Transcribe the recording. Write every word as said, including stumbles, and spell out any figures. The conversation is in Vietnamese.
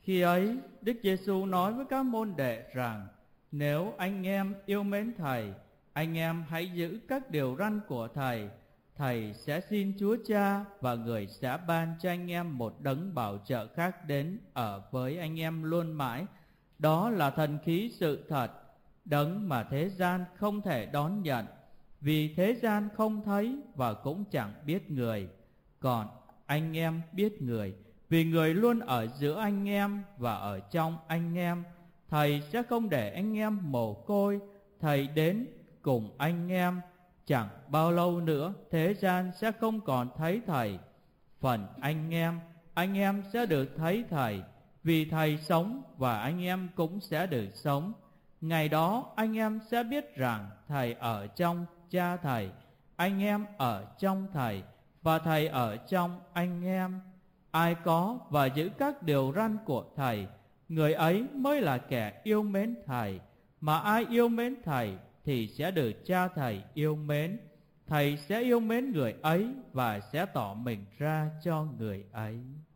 Khi ấy, Đức Giêsu nói với các môn đệ rằng: nếu anh em yêu mến Thầy, anh em hãy giữ các điều răn của Thầy. Thầy sẽ xin Chúa Cha và Người sẽ ban cho anh em một đấng bảo trợ khác đến ở với anh em luôn mãi. Đó là thần khí sự thật, đấng mà thế gian không thể đón nhận, vì thế gian không thấy và cũng chẳng biết Người. Còn anh em biết Người, vì Người luôn ở giữa anh em và ở trong anh em. Thầy sẽ không để anh em mồ côi. Thầy đến cùng anh em. Chẳng bao lâu nữa thế gian sẽ không còn thấy Thầy. Phần anh em, anh em sẽ được thấy Thầy, vì Thầy sống và anh em cũng sẽ được sống. Ngày đó anh em sẽ biết rằng Thầy ở trong Cha Thầy, anh em ở trong Thầy và Thầy ở trong anh em. Ai có và giữ các điều răn của Thầy, người ấy mới là kẻ yêu mến Thầy. Mà ai yêu mến Thầy thì sẽ được Cha Thầy yêu mến. Thầy sẽ yêu mến người ấy và sẽ tỏ mình ra cho người ấy.